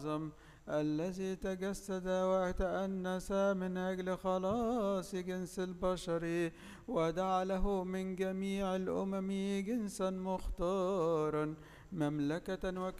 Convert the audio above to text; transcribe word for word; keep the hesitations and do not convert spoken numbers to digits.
الذي تجسد وتأنس من أجل خلاص جنس البشر ودعا له من جميع الأمم جنسا مختارا مملكة وكهنة